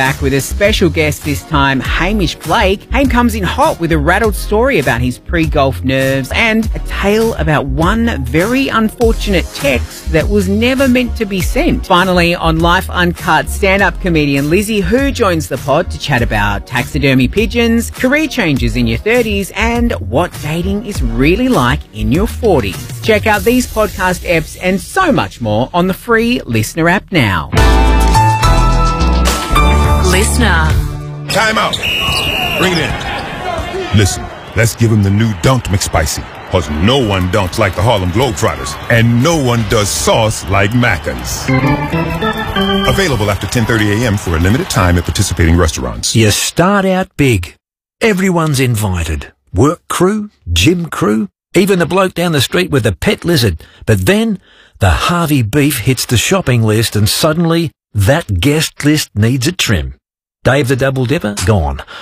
Back with a special guest this time, Hamish Blake. Hame comes in hot with a rattled story about his pre-golf nerves and a tale about one very unfortunate text that was never meant to be sent. Finally, on Life Uncut, stand-up comedian Lizzie Hu joins the pod to chat about taxidermy pigeons, career changes in your 30s, and what dating is really like in your 40s. Check out these podcast eps and so much more on the free Listener app now. Listener. Time out. Bring it in. Listen, let's give him the new Dunked McSpicy. Because no one dunks like the Harlem Globetrotters. And no one does sauce like Mackin's. Available after 10:30 a.m. for a limited time at participating restaurants. You start out big. Everyone's invited. Work crew, gym crew, even the bloke down the street with the pet lizard. But then the Harvey beef hits the shopping list and suddenly that guest list needs a trim. Dave the Double Dipper, gone.